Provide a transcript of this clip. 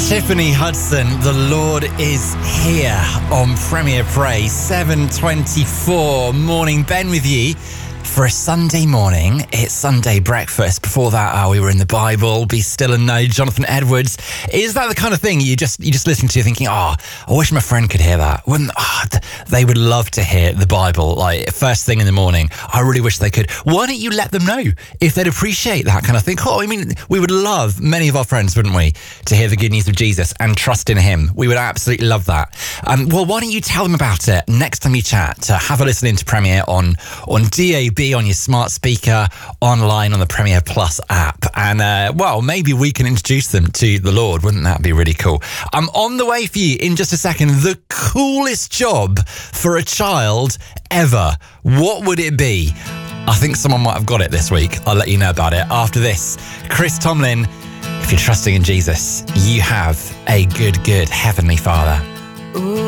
Tiffany Hudson, The Lord is Here on Premier Praise, 7:24 morning. Ben with you for a Sunday morning. It's Sunday breakfast. Before that, we were in the Bible. Be still and know Jonathan Edwards. Is that the kind of thing you just listen to thinking, I wish my friend could hear that? They would love to hear the Bible, like first thing in the morning. I really wish they could. Why don't you let them know if they'd appreciate that kind of thing? We would love, many of our friends, wouldn't we, to hear the good news of Jesus and trust in him. We would absolutely love that. Well, why don't you tell them about it next time you chat? Have a listen into Premier on DAB, on your smart speaker, online on the Premier Plus app. And, maybe we can introduce them to the Lord. Wouldn't that be really cool? I'm on the way for you in just a second. The coolest job for a child ever. What would it be? I think someone might have got it this week. I'll let you know about it after this. Chris Tomlin, if you're trusting in Jesus, you have a good Heavenly Father. Ooh.